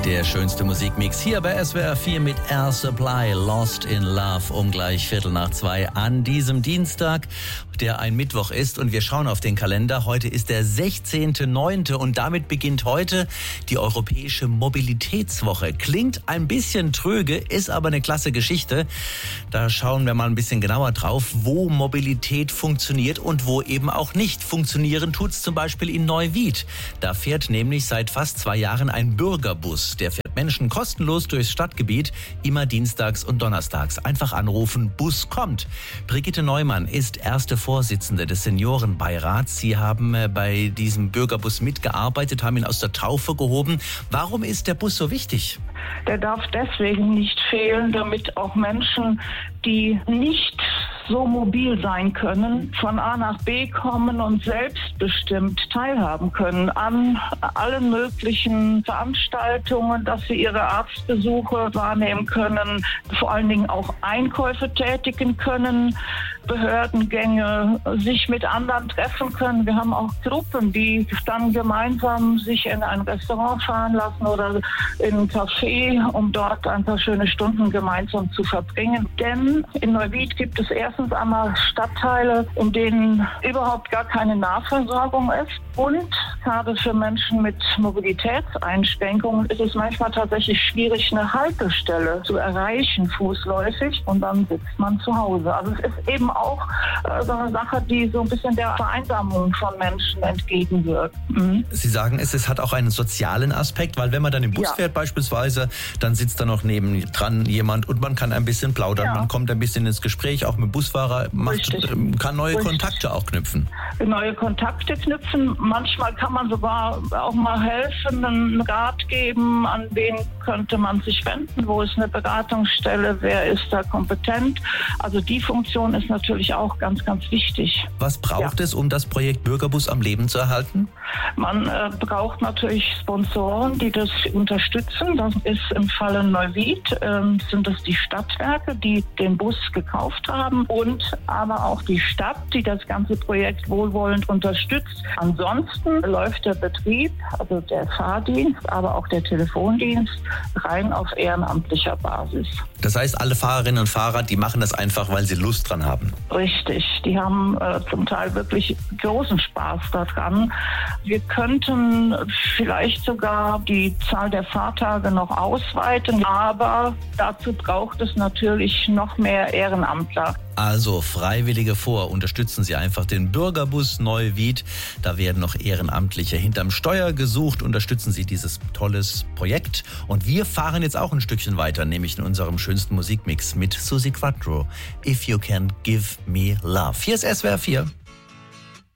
Der schönste Musikmix hier bei SWR 4 mit Air Supply, Lost in Love, um gleich 1:45 an diesem Dienstag, der ein Mittwoch ist. Und wir schauen auf den Kalender. Heute ist der 16.09. und damit beginnt heute die Europäische Mobilitätswoche. Klingt ein bisschen tröge, ist aber eine klasse Geschichte. Da schauen wir mal ein bisschen genauer drauf, wo Mobilität funktioniert und wo eben auch nicht. Funktionieren tut's zum Beispiel in Neuwied. Da fährt nämlich seit fast 2 Jahren ein Bürgerbus. Der fährt Menschen kostenlos durchs Stadtgebiet, immer dienstags und donnerstags. Einfach anrufen, Bus kommt. Brigitte Neumann ist erste Vorsitzende des Seniorenbeirats. Sie haben bei diesem Bürgerbus mitgearbeitet, haben ihn aus der Taufe gehoben. Warum ist der Bus so wichtig? Der darf deswegen nicht fehlen, damit auch Menschen, die nicht so mobil sein können, von A nach B kommen und selbstbestimmt teilhaben können an allen möglichen Veranstaltungen, dass sie ihre Arztbesuche wahrnehmen können, vor allen Dingen auch Einkäufe tätigen können, Behördengänge, sich mit anderen treffen können. Wir haben auch Gruppen, die dann gemeinsam sich in ein Restaurant fahren lassen oder in ein Café, um dort ein paar schöne Stunden gemeinsam zu verbringen. Denn in Neuwied gibt es erstens einmal Stadtteile, in denen überhaupt gar keine Nahversorgung ist. Und gerade für Menschen mit Mobilitätseinschränkungen ist es manchmal tatsächlich schwierig, eine Haltestelle zu erreichen, fußläufig. Und dann sitzt man zu Hause. Also es ist eben auch so eine Sache, die so ein bisschen der Vereinsamung von Menschen entgegenwirkt. Mhm. Sie sagen, es hat auch einen sozialen Aspekt, weil wenn man dann im Bus fährt beispielsweise, dann sitzt da noch nebendran jemand und man kann ein bisschen plaudern, man kommt ein bisschen ins Gespräch, auch mit dem Busfahrer, kann neue Kontakte auch knüpfen. Neue Kontakte knüpfen, manchmal kann man sogar auch mal helfen, einen Rat geben, an wen könnte man sich wenden, wo ist eine Beratungsstelle, wer ist da kompetent. Also die Funktion ist natürlich auch ganz, ganz wichtig. Was braucht es, um das Projekt Bürgerbus am Leben zu erhalten? Man braucht natürlich Sponsoren, die das unterstützen. Das ist im Falle Neuwied, sind es die Stadtwerke, die den Bus gekauft haben und aber auch die Stadt, die das ganze Projekt wohlwollend unterstützt. Ansonsten läuft der Betrieb, also der Fahrdienst, aber auch der Telefondienst rein auf ehrenamtlicher Basis. Das heißt, alle Fahrerinnen und Fahrer, die machen das einfach, weil sie Lust dran haben. Richtig, die haben zum Teil wirklich großen Spaß daran. Wir könnten vielleicht sogar die Zahl der Fahrtage noch ausweiten, aber dazu braucht es natürlich noch mehr Ehrenamtler. Also Freiwillige vor, unterstützen Sie einfach den Bürgerbus Neuwied. Da werden noch Ehrenamtliche hinterm Steuer gesucht. Unterstützen Sie dieses tolles Projekt. Und wir fahren jetzt auch ein Stückchen weiter, nämlich in unserem schönsten Musikmix mit Suzi Quatro. If You Can Give Me Love. Hier ist SWR 4.